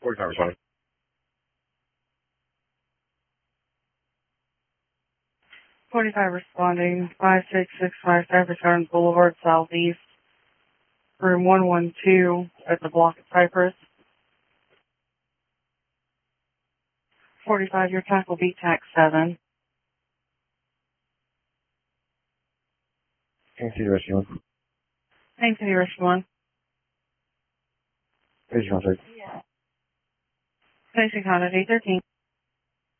45 responding. 45 responding, 56655 Cypress Gardens Boulevard, Southeast, room 112 at the block of Cypress. 45, your tack will be tack 7. Can't see the rest of you. Same to the rest of one. Where's your contact? Facing contact 813.